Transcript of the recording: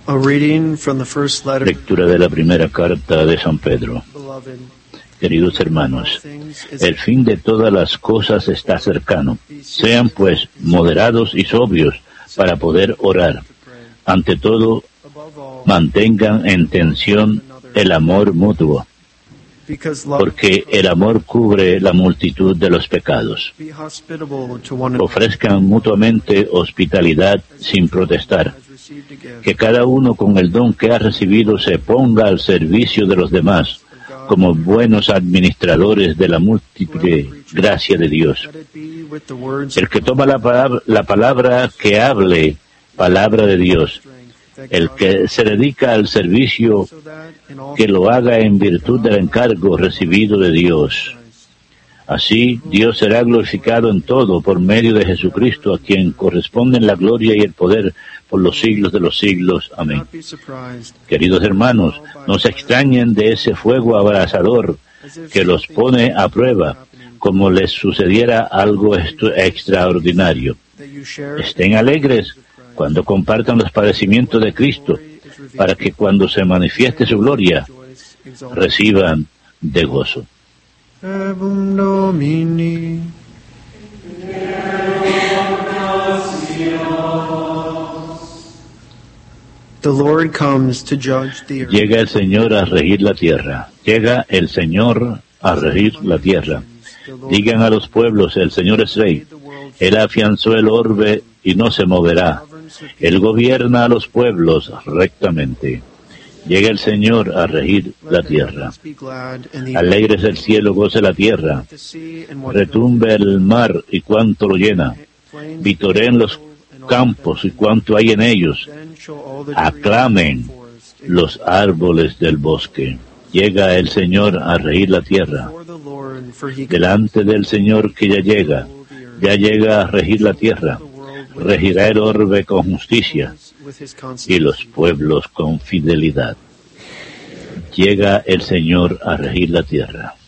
A reading from the first letter. Lectura de la primera carta de San Pedro. Beloved, Queridos hermanos, el fin de todas las cosas está cercano. Sean pues moderados y sobrios para poder orar. Ante todo, mantengan en tensión el amor mutuo, porque el amor cubre la multitud de los pecados. Ofrezcan mutuamente hospitalidad sin protestar. Que cada uno con el don que ha recibido se ponga al servicio de los demás, como buenos administradores de la múltiple gracia de Dios. El que toma la palabra, que hable palabra de Dios. El que se dedica al servicio, que lo haga en virtud del encargo recibido de Dios. Así, Dios será glorificado en todo por medio de Jesucristo, a quien corresponden la gloria y el poder por los siglos de los siglos. Amén. Queridos hermanos, no se extrañen de ese fuego abrasador que los pone a prueba, como les sucediera algo extraordinario. Estén alegres cuando compartan los padecimientos de Cristo, para que cuando se manifieste su gloria, reciban de gozo. The Lord comes to judge the earth. Llega el Señor a regir la tierra. Llega el Señor a regir la tierra. Digan a los pueblos, el Señor es Rey. Él afianzó el orbe y no se moverá. Él gobierna a los pueblos rectamente. Llega el Señor a regir la tierra. Alegres el cielo, goce la tierra. Retumbe el mar y cuanto lo llena. Vitoreen los campos y cuanto hay en ellos. Aclamen los árboles del bosque. Llega el Señor a regir la tierra. Delante del Señor que ya llega a regir la tierra. Regirá el orbe con justicia y los pueblos con fidelidad. Llega el Señor a regir la tierra.